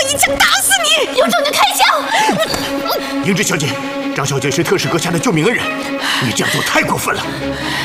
一枪打死你！ 有种就开枪！ 英芝小姐，张小姐是特使阁下的救命恩人，你这样做太过分了。